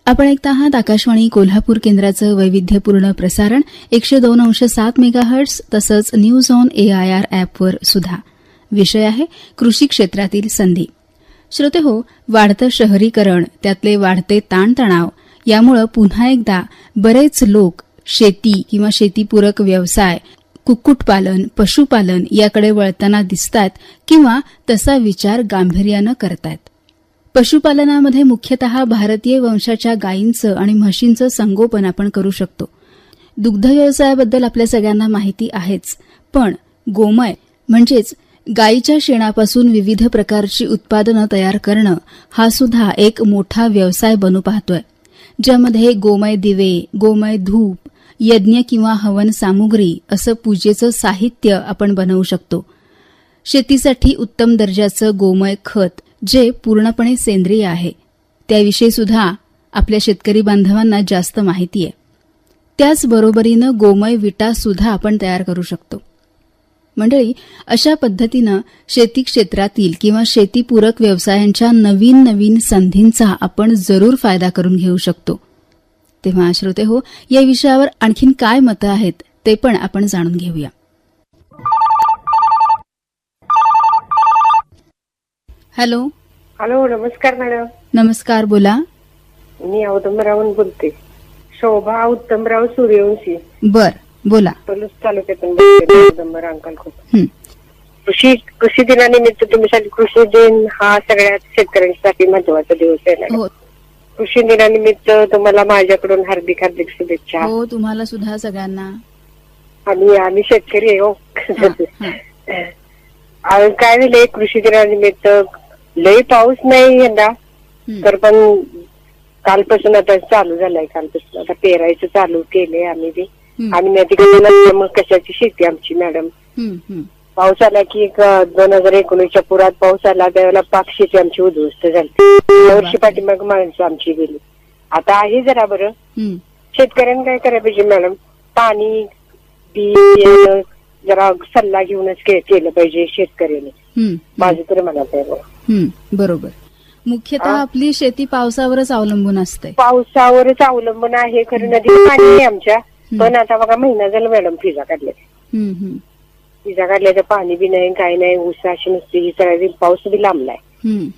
आपण ऐकत आहात आकाशवाणी कोल्हापूर केंद्राचं वैविध्यपूर्ण प्रसारण 102.7 मेगाहर्ट्झ तसंच न्यूज ऑन AIR ॲपवर सुद्धा. विषय आहे कृषी क्षेत्रातील संधी. श्रोतेहो, वाढतं शहरीकरण, त्यातले वाढते ताणतणाव यामुळे पुन्हा एकदा बरेच लोक शेती किंवा शेतीपूरक व्यवसाय, कुक्कुटपालन, पशुपालन याकडे वळताना दिसतात किंवा तसा विचार गांभीर्यानं करतायत. पशुपालनामध्ये मुख्यतः भारतीय वंशाच्या गायींचं आणि म्हशींचं संगोपन आपण करू शकतो. दुग्ध व्यवसायाबद्दल आपल्या सगळ्यांना माहिती आहेच, पण गोमय म्हणजेच गायीच्या शेणापासून विविध प्रकारची उत्पादनं तयार करणं हा सुद्धा एक मोठा व्यवसाय बनू पाहतोय, ज्यामध्ये गोमय दिवे, गोमय धूप, यज्ञ किंवा हवन सामुग्री असं पूजेचं साहित्य आपण बनवू शकतो. शेतीसाठी उत्तम दर्जाचं गोमय खत जे पूर्णपणे सेंद्रिय आहे, त्याविषयी सुद्धा आपल्या शेतकरी बांधवांना जास्त माहिती आहे. त्याचबरोबरीनं गोमय विटा सुद्धा आपण तयार करू शकतो. मंडळी, अशा पद्धतीनं शेती क्षेत्रातील किंवा शेतीपूरक व्यवसायांच्या नवीन नवीन संधींचा आपण जरूर फायदा करून घेऊ शकतो. तेव्हा श्रोते हो, या विषयावर आणखीन काय मतं आहेत ते पण आपण जाणून घेऊया. हॅलो. हॅलो, नमस्कार मॅडम. नमस्कार, बोला. मी औदंबरावून बोलते. शोभा उत्तमराव सूर्यवंशी. बर, बोला. पलूस तालुक्यातून बोलते. औदंबर अंकलकोट. कृषी दिनानिमित्त तुम्ही कृषी दिन हा सगळ्यात शेतकऱ्यांसाठी महत्वाचा दिवस आहे. हो. कृषी दिनानिमित्त तुम्हाला माझ्याकडून हार्दिक हार्दिक शुभेच्छा. हो, तुम्हाला सुद्धा सगळ्यांना. आम्ही शेतकरी आहे. हो. काय झालंय, कृषी दिनानिमित्त लय पाऊस नाही यंदा, तर पण कालपासून आता चालू झालाय. कालपासून आता पेरायचं चालू केलंय आम्ही बी. आणि मी तिकडे मग कशाची शेती आमची मॅडम. पाऊस आला की 2019च्या पुरात पाऊस आला, त्यावेळेला पाक शेती आमची उद्ध्वस्त झाली. वर्षी पाठीमाग माणसं आमची गेली. आता आहे जरा बरं. शेतकऱ्यांनी काय करायला पाहिजे मॅडम, पाणी बी जरा सल्ला घेऊनच केलं पाहिजे शेतकऱ्यांनी. माझं तरी म्हणत आहे. बरोबर. मुख्यतः आपली शेती पावसावरच अवलंबून असते. पावसावरच अवलंबून आहे. खरं नदीला पाणी आहे आमच्या, पण आता बघा महिना झाला मॅडम फिजा काढल्या. फिजा काढल्या तर पाणी बी नाही, काही नाही. ऊस अशी नुसती ही सगळी पाऊस बी लांबलाय.